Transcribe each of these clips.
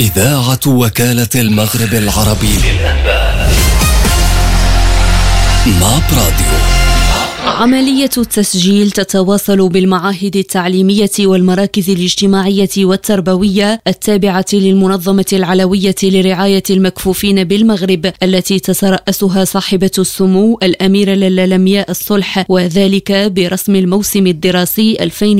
إذاعة وكالة المغرب العربي للأنباء. ماب راديو. عملية التسجيل تتواصل بالمعاهد التعليمية والمراكز الاجتماعية والتربوية التابعة للمنظمة العلوية لرعاية المكفوفين بالمغرب، التي تترأسها صاحبة السمو الأميرة لالا لمياء الصلح، وذلك برسم الموسم الدراسي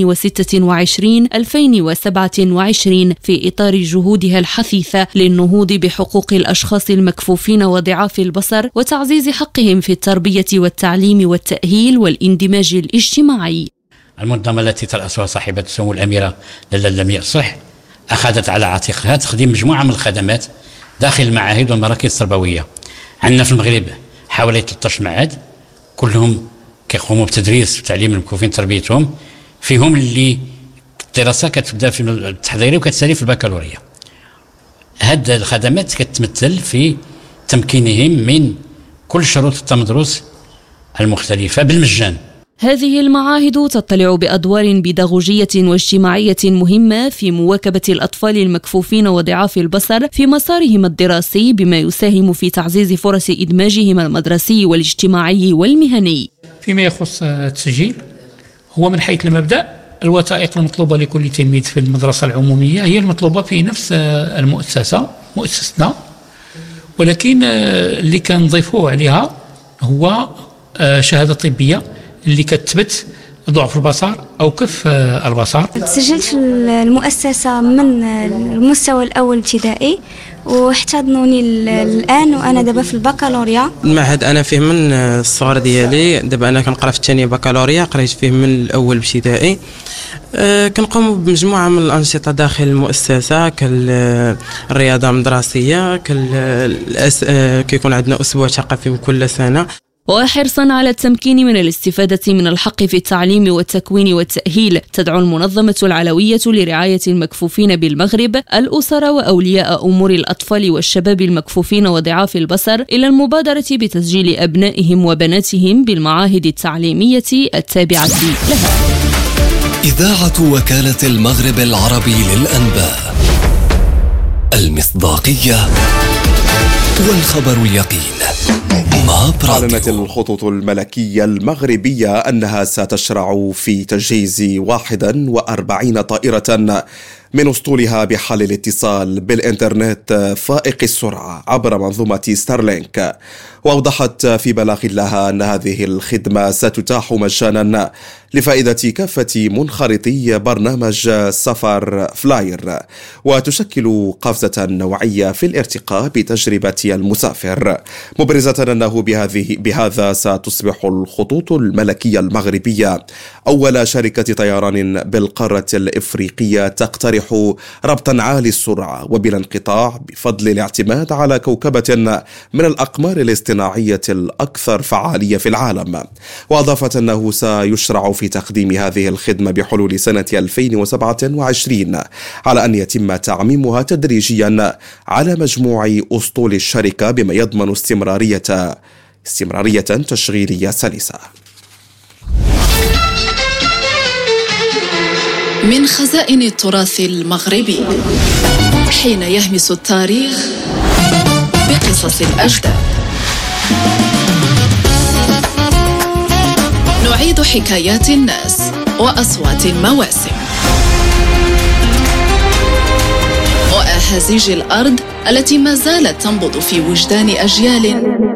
2026-2027 في إطار جهودها الحثيثة للنهوض بحقوق الأشخاص المكفوفين وضعاف البصر وتعزيز حقهم في التربية والتعليم والتأهيل والاندماج الاجتماعي. المنظمة التي ترأسها صاحبة السمو الأميرة لالا لمياء الصلح أخذت على عاتقها تقديم مجموعة من الخدمات داخل المعاهد والمراكز التربوية. عندنا في المغرب حوالي 13 معهد، كلهم كيقوموا بتدريس وتعليم المكفوفين تربيتهم، فيهم اللي الدراسة كتبدا في التحضيري وكتسالي في البكالوريا. هاد الخدمات كتمثل في تمكينهم من كل شروط التمدرس المختلفة بالمجان. هذه المعاهد تطلع بأدوار بيداغوجية واجتماعية مهمة في مواكبة الأطفال المكفوفين وضعاف البصر في مسارهم الدراسي، بما يساهم في تعزيز فرص إدماجهم المدرسي والاجتماعي والمهني. فيما يخص التسجيل، هو من حيث المبدأ الوثائق المطلوبة لكل تلميذ في المدرسة العمومية هي المطلوبة في نفس المؤسسة مؤسستنا، ولكن اللي كنضيفوه عليها هو شهادة طبية اللي كتثبت ضعف البصر أو كف البصر. تسجلت في المؤسسة من المستوى الأول ابتدائي واحتضنوني الآن وأنا دابا في البكالوريا. المعهد أنا فيه من الصغر ديالي، دابا أنا كنقرا في الثانية بكالوريا، قريت فيه من الأول ابتدائي. كنقوم بمجموعة من الأنشطة داخل المؤسسة كالرياضة المدرسية، كيكون عندنا أسبوع ثقافي كل سنة. وحرصا على التمكين من الاستفادة من الحق في التعليم والتكوين والتأهيل، تدعو المنظمة العلوية لرعاية المكفوفين بالمغرب الأسر وأولياء أمور الأطفال والشباب المكفوفين وضعاف البصر إلى المبادرة بتسجيل أبنائهم وبناتهم بالمعاهد التعليمية التابعة لها. إذاعة وكالة المغرب العربي للأنباء. المصداقية والخبر اليقين. أعلنت الخطوط الملكية المغربية أنها ستشرع في تجهيز 41 طائرة من أسطولها بحل الاتصال بالإنترنت فائق السرعة عبر منظومة ستارلينك. وأوضحت في بلاغ لها أن هذه الخدمة ستتاح مجانا لفائدة كافة منخرطي برنامج سفر فلاير، وتشكل قفزة نوعية في الارتقاء بتجربة المسافر، مبرزة أنه بهذا ستصبح الخطوط الملكية المغربية أول شركة طيران بالقارة الإفريقية تقترح ربطا عالي السرعة وبلا انقطاع بفضل الاعتماد على كوكبة من الأقمار الاصطناعية الأكثر فعالية في العالم. وأضافت أنه سيشرع في تقديم هذه الخدمة بحلول سنة 2027 على أن يتم تعميمها تدريجيا على مجموع أسطول الشركة بما يضمن استمرارية تشغيلية سلسة. من خزائن التراث المغربي، حين يهمس التاريخ بقصص الأجداد، نعيد حكايات الناس وأصوات المواسم وأهازيج الأرض التي ما زالت تنبض في وجدان أجيال